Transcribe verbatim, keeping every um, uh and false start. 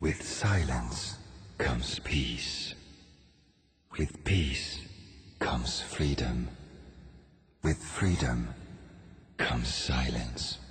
With silence comes peace. With peace comes freedom. With freedom comes silence.